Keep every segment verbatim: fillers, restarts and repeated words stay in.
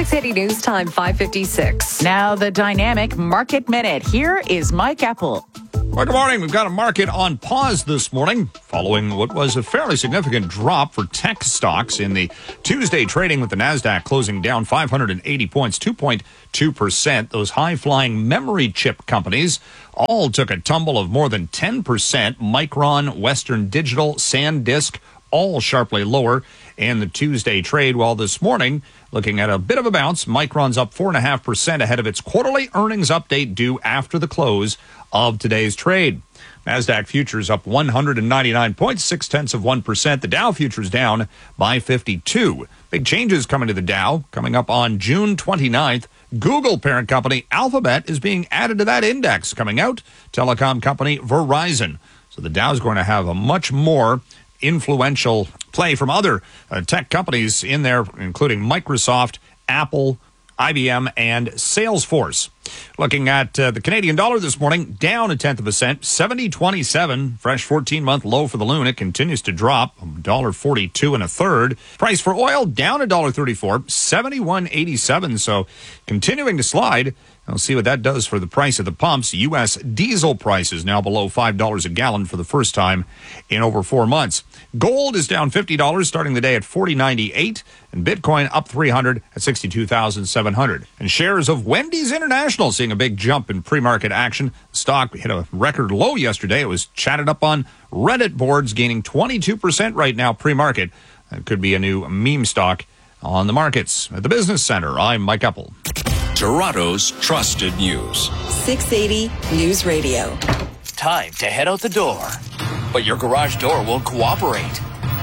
six eighty News Time, five fifty-six. Now the Dynamic Market Minute. Here is Mike Apple. Well, good morning. We've got a market on pause this morning following what was a fairly significant drop for tech stocks in the Tuesday trading, with the NASDAQ closing down five hundred eighty points, two point two percent. Those high-flying memory chip companies all took a tumble of more than ten percent. Micron, Western Digital, SanDisk, all sharply lower in the Tuesday trade, while this morning, looking at a bit of a bounce, Micron's up four point five percent ahead of its quarterly earnings update due after the close of today's trade. NASDAQ futures up one hundred ninety-nine point six tenths of one percent. The Dow futures down by fifty-two. Big changes coming to the Dow. Coming up on June twenty-ninth, Google parent company Alphabet is being added to that index. Coming out, telecom company Verizon. So the Dow is going to have a much more influential play from other uh, tech companies in there, including Microsoft, Apple, I B M, and Salesforce. Looking at uh, the Canadian dollar this morning, down a tenth of a cent, seventy twenty-seven, fresh fourteen-month low for the loon. It continues to drop, one dollar forty-two and a third. Price for oil down one dollar thirty-four, seventy-one eighty-seven. So continuing to slide. We'll see what that does for the price of the pumps. U S diesel prices now below five dollars a gallon for the first time in over four months. Gold is down fifty dollars, starting the day at forty ninety-eight, and Bitcoin up three hundred at sixty-two thousand seven hundred. And shares of Wendy's International seeing a big jump in pre-market action. The stock hit a record low yesterday. It was chatted up on Reddit boards, gaining twenty-two percent right now pre-market. That could be a new meme stock on the markets. At the Business Center, I'm Mike Apple. Toronto's trusted news. six eighty News Radio. Time to head out the door, but your garage door won't cooperate.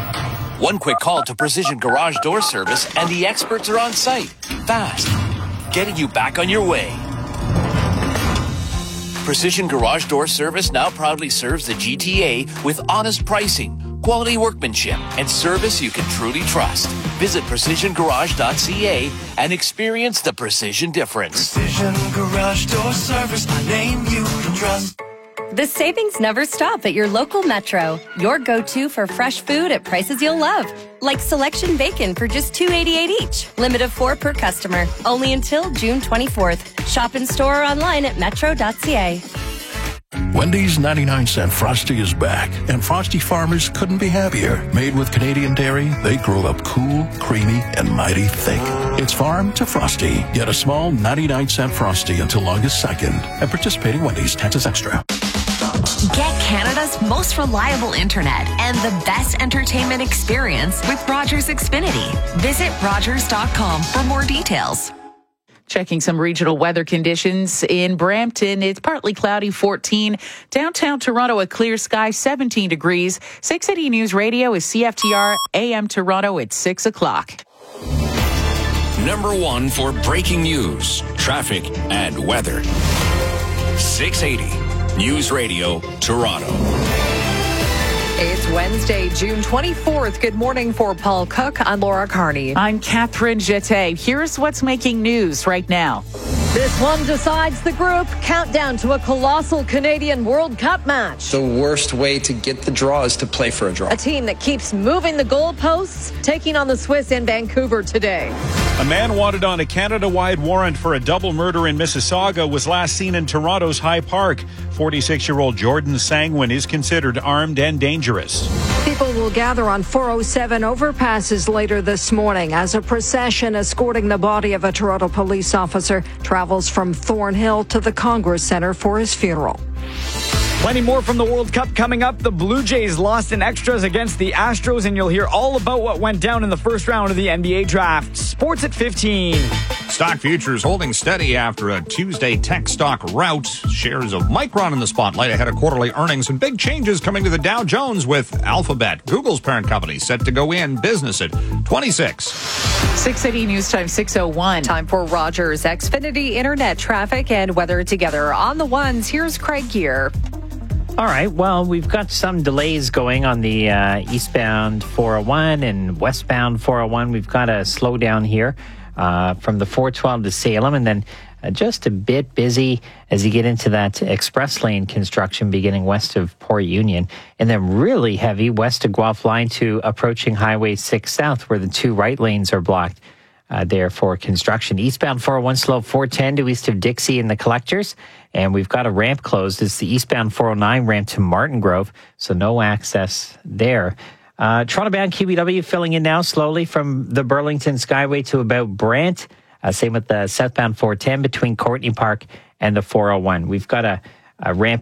One quick call to Precision Garage Door Service and the experts are on site, fast, getting you back on your way. Precision Garage Door Service now proudly serves the G T A with honest pricing, quality workmanship, and service you can truly trust. Visit precision garage dot c a and experience the precision difference. Precision Garage Door Service, a name you can trust. The savings never stop at your local Metro. Your go-to for fresh food at prices you'll love. Like selection bacon for just two eighty-eight each. Limit of four per customer. Only until June twenty-fourth. Shop in store or online at metro dot c a. Wendy's ninety-nine cent Frosty is back, and Frosty farmers couldn't be happier. Made with Canadian dairy, they grow up cool, creamy, and mighty thick. It's farm to Frosty. Get a small ninety-nine cent Frosty until August second at participating Wendy's. Taxes extra. Get Canada's most reliable internet and the best entertainment experience with Rogers Xfinity. Visit rogers dot com for more details. Checking some regional weather conditions in Brampton. It's partly cloudy, fourteen. Downtown Toronto, a clear sky, seventeen degrees. six eighty News Radio is C F T R A M Toronto at six o'clock. Number one for breaking news, traffic, and weather. six eighty News Radio, Toronto. It's Wednesday, June twenty-fourth. Good morning for Paul Cook. I'm Laura Carney. I'm Catherine Jeté. Here's what's making news right now. This one decides the group. Countdown to a colossal Canadian World Cup match. The worst way to get the draw is to play for a draw. A team that keeps moving the goalposts, taking on the Swiss in Vancouver today. A man wanted on a Canada-wide warrant for a double murder in Mississauga was last seen in Toronto's High Park. forty-six-year-old Jordan Sangwin is considered armed and dangerous. People will gather on four oh seven overpasses later this morning as a procession escorting the body of a Toronto police officer travels from Thornhill to the Congress Centre for his funeral. Plenty more from the World Cup coming up. The Blue Jays lost in extras against the Astros, and you'll hear all about what went down in the first round of the N B A draft. Sports at fifteen. Stock futures holding steady after a Tuesday tech stock rout. Shares of Micron in the spotlight ahead of quarterly earnings, and big changes coming to the Dow Jones with Alphabet, Google's parent company, set to go in business at twenty-six. six eighty News Time, six oh one. Time for Rogers Xfinity Internet traffic and weather together. On the ones, here's Craig Gear. All right. Well, we've got some delays going on the uh, eastbound four oh one and westbound four oh one. We've got a slowdown here uh, from the four twelve to Salem, and then uh, just a bit busy as you get into that express lane construction beginning west of Port Union, and then really heavy west of Guelph Line to approaching Highway six South, where the two right lanes are blocked. uh, there for construction. Eastbound four oh one slow four ten to east of Dixie and the Collectors. And we've got a ramp closed. It's the eastbound four oh nine ramp to Martin Grove, so no access there. Uh, Toronto-bound Q B W filling in now slowly from the Burlington Skyway to about Brant. Uh, same with the southbound four ten between Courtney Park and the four oh one. We've got a, a ramp